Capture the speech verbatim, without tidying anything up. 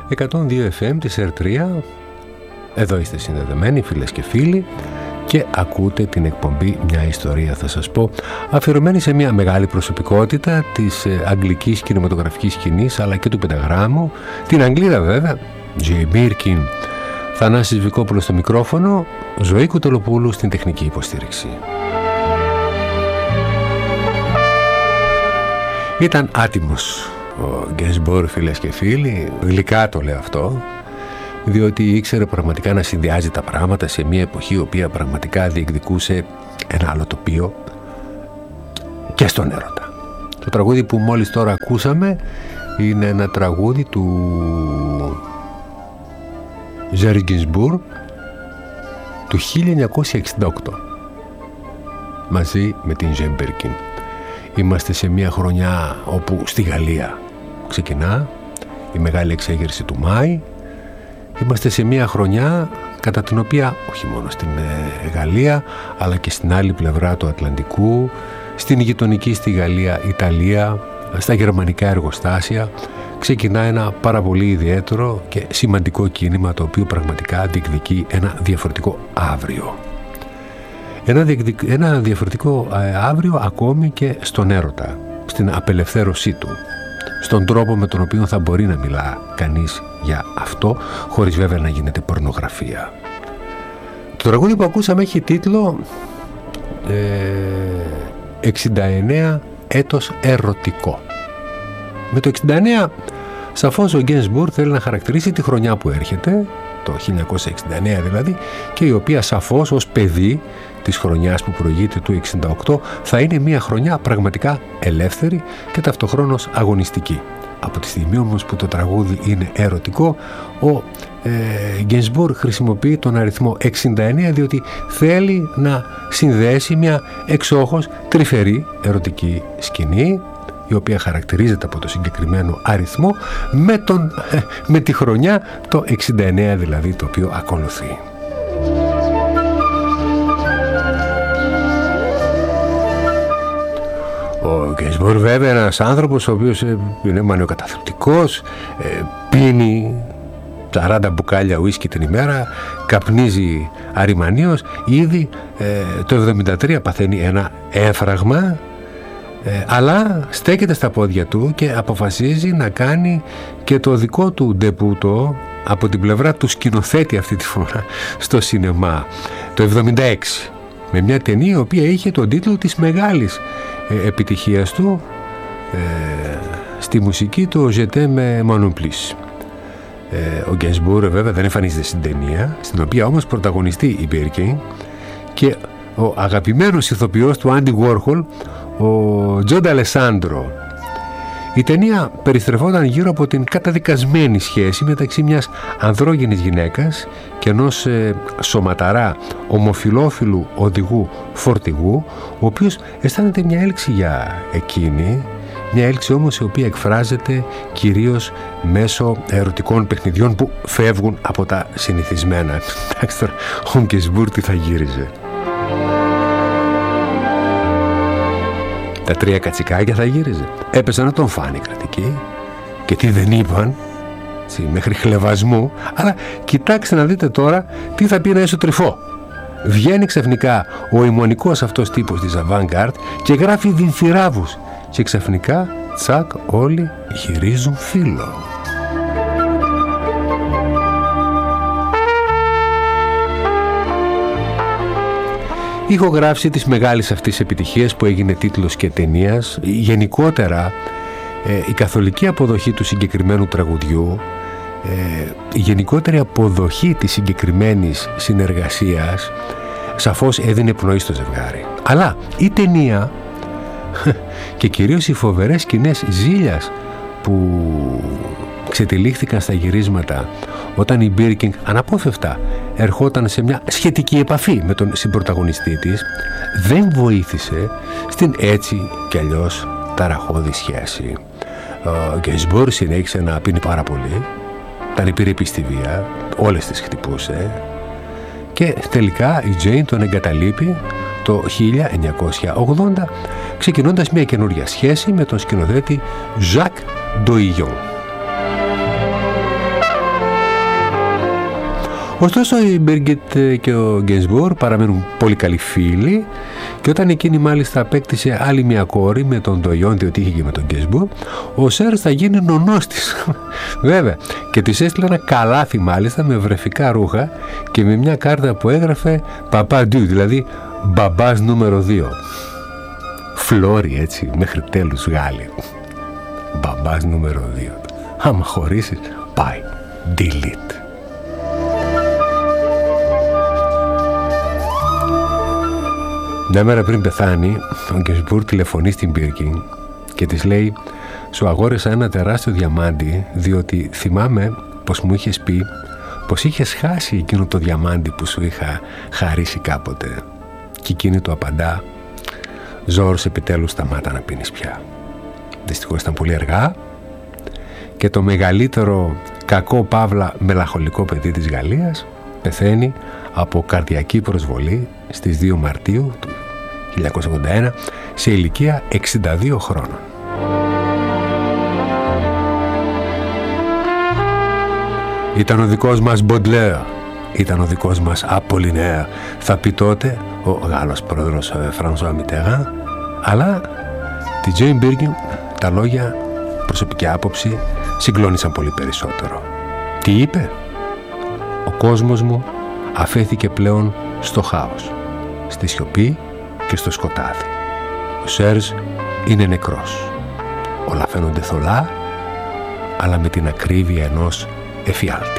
εκατόν δύο εφ εμ της ερ τρία. Εδώ είστε συνδεδεμένοι φίλες και φίλοι και ακούτε την εκπομπή «Μια ιστορία θα σας πω», αφιερωμένη σε μια μεγάλη προσωπικότητα της αγγλικής κινηματογραφικής σκηνής αλλά και του πενταγράμμου, την Αγγλίδα βέβαια, Τζέι Μπίρκιν. Θανάσης Βικόπουλος στο μικρόφωνο, Ζωή Κουτελοπούλου στην τεχνική υποστήριξη. Ήταν άτιμος ο Γκένσμπουργκ, φίλες και φίλοι, γλυκά το λέω αυτό, διότι ήξερε πραγματικά να συνδυάζει τα πράγματα σε μια εποχή η οποία πραγματικά διεκδικούσε ένα άλλο τοπίο και στον έρωτα. Το τραγούδι που μόλις τώρα ακούσαμε είναι ένα τραγούδι του Ζέρι Γκένσμπουργκ του χίλια εννιακόσια εξήντα οκτώ μαζί με την Τζέι Μπίρκιν. Είμαστε σε μια χρονιά όπου στη Γαλλία ξεκινά η μεγάλη εξέγερση του Μάη. Είμαστε σε μια χρονιά κατά την οποία όχι μόνο στην Γαλλία αλλά και στην άλλη πλευρά του Ατλαντικού, στην γειτονική στη Γαλλία Ιταλία, στα γερμανικά εργοστάσια ξεκινά ένα πάρα πολύ ιδιαίτερο και σημαντικό κίνημα, το οποίο πραγματικά διεκδικεί ένα διαφορετικό αύριο. Ένα, διεκδικ... ένα διαφορετικό αύριο ακόμη και στον έρωτα, στην απελευθέρωσή του, στον τρόπο με τον οποίο θα μπορεί να μιλά κανείς για αυτό, χωρίς βέβαια να γίνεται πορνογραφία. Το τραγούδι που ακούσαμε έχει τίτλο ε, εξήντα εννέα έτος ερωτικό. Με το εξήντα εννέα σαφώς ο Γκένσμπουργκ θέλει να χαρακτηρίσει τη χρονιά που έρχεται, το χίλια εννιακόσια εξήντα εννέα δηλαδή, και η οποία σαφώς ως παιδί της χρονιάς που προηγείται του εξήντα οκτώ θα είναι μια χρονιά πραγματικά ελεύθερη και ταυτοχρόνως αγωνιστική. Από τη στιγμή όμως που το τραγούδι είναι ερωτικό, ο ε, Γκένσμπουργκ χρησιμοποιεί τον αριθμό εξήντα εννέα διότι θέλει να συνδέσει μια εξόχως τρυφερή ερωτική σκηνή, η οποία χαρακτηρίζεται από το συγκεκριμένο αριθμό με, τον, με τη χρονιά το εξήντα εννέα δηλαδή, το οποίο ακολουθεί. Ο Γκένσμπουργκ βέβαια ένας άνθρωπος ο οποίος είναι μανιοκαταθλιπτικός, πίνει σαράντα μπουκάλια ουίσκι την ημέρα, καπνίζει αριμανίως, ήδη το εβδομήντα τρία παθαίνει ένα έφραγμα, Ε, αλλά στέκεται στα πόδια του και αποφασίζει να κάνει και το δικό του ντεπούτο από την πλευρά του σκηνοθέτη αυτή τη φορά στο σινεμά το εβδομήντα έξι με μια ταινία η οποία είχε τον τίτλο της μεγάλης ε, επιτυχίας του ε, στη μουσική του «Je t'aime moi non plus». Ε, ο Γκένσμπουργκ βέβαια δεν εμφανίζεται στην ταινία, στην οποία όμως πρωταγωνιστεί η Μπίρκιν και ο αγαπημένος ηθοποιός του Άντι Γουόρχολ, ο Τζον Ντ'Αλεσάντρο. Η ταινία περιστρεφόταν γύρω από την καταδικασμένη σχέση μεταξύ μιας ανδρόγυνης γυναίκας και ενός ε, σωματαρά ομοφυλόφιλου οδηγού φορτηγού, ο οποίος αισθάνεται μια έλξη για εκείνη, μια έλξη όμως η οποία εκφράζεται κυρίως μέσω ερωτικών παιχνιδιών που φεύγουν από τα συνηθισμένα. Εντάξει τώρα, ο Γκένσμπουργκ τι θα γύριζε. Τα τρία κατσικάκια θα γύριζε. Έπεσε να τον φάνει η κρατική και τι δεν είπαν, τσι, μέχρι χλευασμού. Αλλά κοιτάξτε να δείτε τώρα τι θα πει ένα εσωτρυφό. Βγαίνει ξαφνικά ο αιμονικός αυτός τύπος της Avant-Garde και γράφει δινθυράβους και ξαφνικά τσακ όλοι γυρίζουν φίλο. Ηχογράφηση της μεγάλης αυτής επιτυχίας που έγινε τίτλος και ταινίας. Γενικότερα ε, η καθολική αποδοχή του συγκεκριμένου τραγουδιού, ε, η γενικότερη αποδοχή της συγκεκριμένης συνεργασίας σαφώς έδινε πνοή στο ζευγάρι. Αλλά η ταινία και κυρίως οι φοβερές σκηνές ζήλιας που ξετυλίχθηκαν στα γυρίσματα όταν η Μπίρκιν αναπόφευκτα ερχόταν σε μια σχετική επαφή με τον συμπρωταγωνιστή της, δεν βοήθησε στην έτσι κι αλλιώς ταραχώδη σχέση. Ο Γκένσμπουργκ συνέχισε να πίνει πάρα πολύ, τα πήρε επιστηβία, όλες τις χτυπούσε και τελικά η Τζέιν τον εγκαταλείπει το χίλια εννιακόσια ογδόντα, ξεκινώντας μια καινούρια σχέση με τον σκηνοθέτη Ζακ Ντοϊόν. Ωστόσο η Μπίργκιτ και ο Γκένσμπουργκ παραμένουν πολύ καλοί φίλοι και όταν εκείνη μάλιστα απέκτησε άλλη μια κόρη με τον Ντογιόν, διότι είχε και με τον Γκένσμπουργκ, ο Σέρς θα γίνει νονός της. Βέβαια, και της έστειλε ένα καλάθι μάλιστα με βρεφικά ρούχα και με μια κάρτα που έγραφε «Παπά ντου», δηλαδή μπαμπάς νούμερο δύο. Φλόρι έτσι, μέχρι τέλους Γάλλοι. Μπαμπάς νούμερο δύο. Άμα χωρίσεις, πάει. Delete. Μια μέρα πριν πεθάνει, ο Γκένσμπουργκ τηλεφωνεί στην Μπίρκιν και της λέει «Σου αγόρισα ένα τεράστιο διαμάντι, διότι θυμάμαι πως μου είχες πει πως είχες χάσει εκείνο το διαμάντι που σου είχα χαρίσει κάποτε». Και εκείνη του απαντά «Ζόρς, επιτέλους σταμάτα να πίνεις πια». Δυστυχώς ήταν πολύ αργά και το μεγαλύτερο κακό παύλα μελαγχολικό παιδί της Γαλλίας πεθαίνει από καρδιακή προσβολή στις δύο Μαρτίου του χίλια εννιακόσια ογδόντα ένα σε ηλικία εξήντα δύο χρόνων. Ήταν ο δικός μας Μποντλέρ, ήταν ο δικός μας Απολινέρ, θα πει τότε ο Γάλλος πρόεδρος Φρανσουά Μιτεράν, αλλά τη Τζέιν Μπίρκιν τα λόγια, προσωπική άποψη, συγκλώνησαν πολύ περισσότερο. Τι είπε? Ο κόσμος μου αφέθηκε πλέον στο χάος, στη σιωπή και στο σκοτάδι. Ο Σέρζ είναι νεκρός. Όλα φαίνονται θολά, αλλά με την ακρίβεια ενός εφιάλτη.